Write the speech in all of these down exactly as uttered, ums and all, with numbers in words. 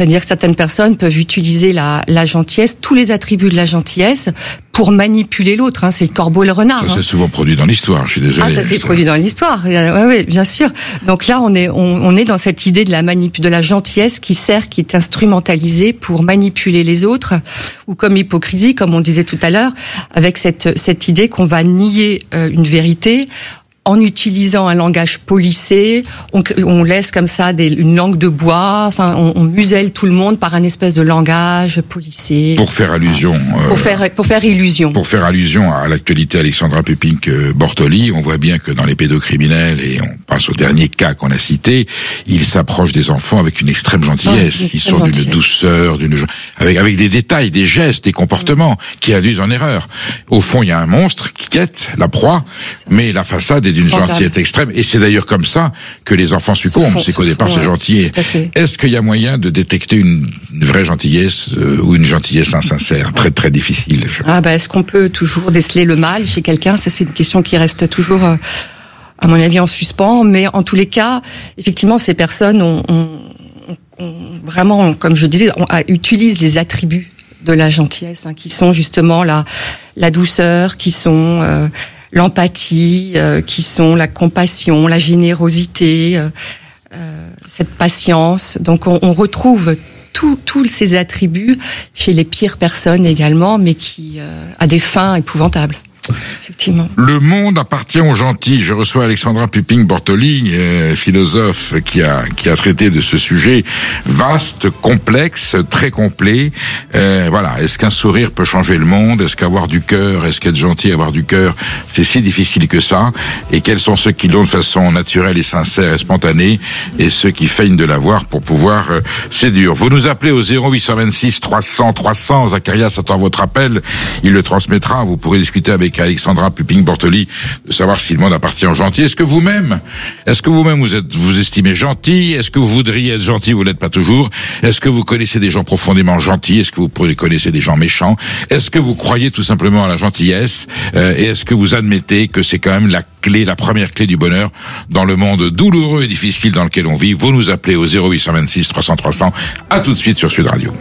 C'est-à-dire que certaines personnes peuvent utiliser la, la gentillesse, tous les attributs de la gentillesse, pour manipuler l'autre. Hein. C'est le corbeau et le renard. Ça hein. s'est souvent produit dans l'histoire, je suis désolé. Ah, ça s'est ça... produit dans l'histoire. Oui, oui, bien sûr. Donc là, on est, on, on est dans cette idée de la manip, de la gentillesse qui sert, qui est instrumentalisée pour manipuler les autres, ou comme hypocrisie, comme on disait tout à l'heure, avec cette, cette idée qu'on va nier euh, une vérité en utilisant un langage policé, on, on laisse comme ça des, une langue de bois, enfin, on, on muselle tout le monde par un espèce de langage policé. Pour faire allusion. Euh, pour faire, pour faire illusion. Pour faire allusion à l'actualité Alexandra Pupink-Bortoli, on voit bien que dans les pédocriminels, et on passe au dernier cas qu'on a cité, ils s'approchent des enfants avec une extrême gentillesse. Ouais, une ils sont d'une gentillesse. douceur, d'une, avec, avec des détails, des gestes, des comportements mmh. qui induisent en erreur. Au fond, il y a un monstre qui guette la proie, mais la façade est d'une gentillesse extrême, et c'est d'ailleurs comme ça que les enfants succombent, c'est qu'au départ c'est gentil. Est-ce qu'il y a moyen de détecter une, une vraie gentillesse euh, ou une gentillesse insincère? Très très difficile. Ah bah est-ce qu'on peut toujours déceler le mal chez quelqu'un? Ça c'est une question qui reste toujours, euh, à mon avis, en suspens, mais en tous les cas, effectivement, ces personnes ont, ont, ont vraiment, comme je disais, on, utilisent les attributs de la gentillesse, hein, qui sont justement la, la douceur, qui sont... Euh, l'empathie, euh, qui sont la compassion, la générosité, euh, euh, cette patience. Donc on, on retrouve tous tous ces attributs chez les pires personnes également, mais qui euh, à des fins épouvantables. Effectivement. Le monde appartient aux gentils. Je reçois Alexandra Pupink-Bortoli, euh, philosophe qui a qui a traité de ce sujet vaste, complexe, très complet. Euh, voilà. Est-ce qu'un sourire peut changer le monde? Est-ce qu'avoir du cœur, est-ce qu'être gentil, avoir du cœur, c'est si difficile que ça? Et quels sont ceux qui l'ont de façon naturelle et sincère et spontanée, et ceux qui feignent de l'avoir pour pouvoir euh, séduire? Vous nous appelez au zéro huit deux six trois cents trois cents. Zacharias attend votre appel. Il le transmettra. Vous pourrez discuter avec Alexandra Pupink-Bortoli de savoir si le monde appartient aux gentils. Est-ce que vous-même, est-ce que vous-même vous êtes, vous estimez gentil? Est-ce que vous voudriez être gentil? Vous l'êtes pas toujours. Est-ce que vous connaissez des gens profondément gentils? Est-ce que vous connaissez des gens méchants? Est-ce que vous croyez tout simplement à la gentillesse? Euh, et est-ce que vous admettez que c'est quand même la clé, la première clé du bonheur dans le monde douloureux et difficile dans lequel on vit? Vous nous appelez au zéro huit deux six trois cents trois cents. À tout de suite sur Sud Radio.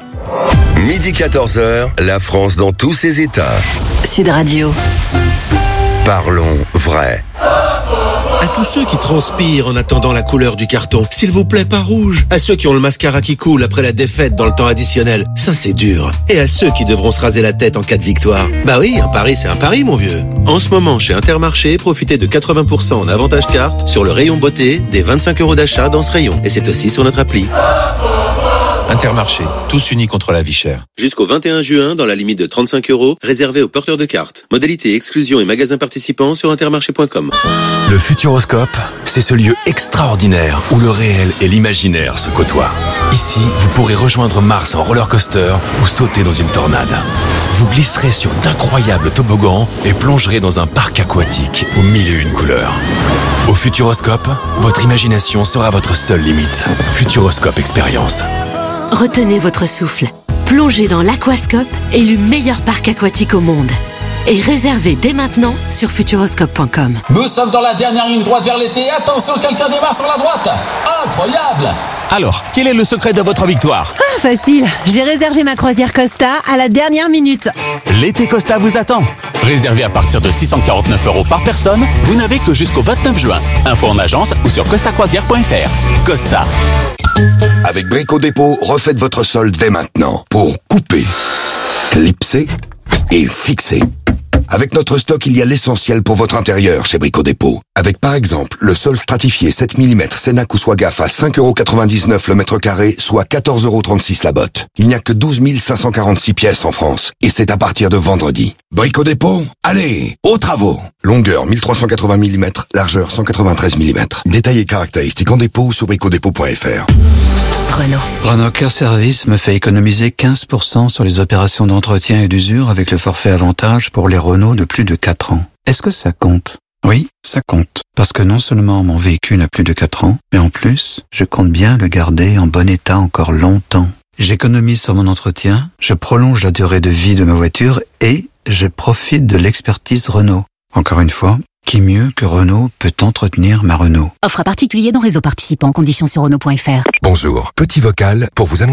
Midi quatorze heures, la France dans tous ses états. Sud Radio. Parlons vrai. À tous ceux qui transpirent en attendant la couleur du carton, s'il vous plaît, pas rouge. À ceux qui ont le mascara qui coule après la défaite dans le temps additionnel, ça c'est dur. Et à ceux qui devront se raser la tête en cas de victoire. Bah oui, un pari c'est un pari, mon vieux. En ce moment, chez Intermarché, profitez de quatre-vingts pour cent en avantage carte sur le rayon beauté des vingt-cinq euros d'achat dans ce rayon. Et c'est aussi sur notre appli. Intermarché, tous unis contre la vie chère. Jusqu'au vingt et un juin, dans la limite de trente-cinq euros, réservé aux porteurs de cartes. Modalité, exclusion et magasins participants sur intermarché point com. Le Futuroscope, c'est ce lieu extraordinaire où le réel et l'imaginaire se côtoient. Ici, vous pourrez rejoindre Mars en roller coaster ou sauter dans une tornade. Vous glisserez sur d'incroyables toboggans et plongerez dans un parc aquatique aux mille et une couleurs. Au Futuroscope, votre imagination sera votre seule limite. Futuroscope Expérience. Retenez votre souffle. Plongez dans l'Aquascope, élu meilleur parc aquatique au monde. Et réservez dès maintenant sur futuroscope point com. Nous sommes dans la dernière ligne droite vers l'été. Attention, quelqu'un démarre sur la droite. Incroyable! Alors, quel est le secret de votre victoire? Ah, facile. J'ai réservé ma croisière Costa à la dernière minute. L'été Costa vous attend. Réservé à partir de six cent quarante-neuf euros par personne, vous n'avez que jusqu'au vingt-neuf juin. Info en agence ou sur costa croisière point f r. Costa. Avec Brico Dépôt, refaites votre sol dès maintenant pour couper, clipser et fixer. Avec notre stock, il y a l'essentiel pour votre intérieur chez Brico Dépôt. Avec par exemple le sol stratifié sept millimètres Cenac ou Swagaf à cinq euros quatre-vingt-dix-neuf le mètre carré, soit quatorze euros trente-six la botte. Il n'y a que douze mille cinq cent quarante-six pièces en France. Et c'est à partir de vendredi. Brico Dépôt, allez, aux travaux. Longueur mille trois cent quatre-vingts millimètres, largeur cent quatre-vingt-treize millimètres. Détails et caractéristiques en dépôt sur brico dépôt point f r. Renault. Renault Care Service me fait économiser quinze pour cent sur les opérations d'entretien et d'usure avec le forfait avantage pour les Renault de plus de quatre ans. Est-ce que ça compte? Oui, ça compte. Parce que non seulement mon véhicule a plus de quatre ans, mais en plus, je compte bien le garder en bon état encore longtemps. J'économise sur mon entretien, je prolonge la durée de vie de ma voiture et je profite de l'expertise Renault. Encore une fois, qui mieux que Renault peut entretenir ma Renault? Offre à particulier dans réseau participant. Conditions sur Renault point f r. Bonjour. Petit vocal pour vous annoncer